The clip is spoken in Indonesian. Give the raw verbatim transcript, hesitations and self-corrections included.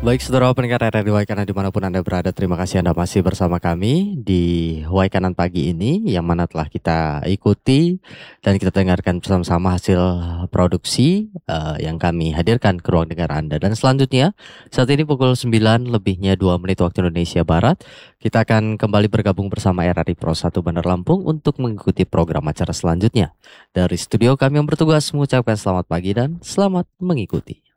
Baik saudara pendengar R R di Waikanan dimanapun Anda berada, terima kasih Anda masih bersama kami di Waikanan pagi ini yang mana telah kita ikuti dan kita dengarkan bersama-sama hasil produksi uh, yang kami hadirkan ke ruang dengar Anda. Dan selanjutnya saat ini pukul sembilan lebihnya dua menit waktu Indonesia Barat, kita akan kembali bergabung bersama R R I Pro satu Bandar Lampung untuk mengikuti program acara selanjutnya. Dari studio kami yang bertugas mengucapkan selamat pagi dan selamat mengikuti.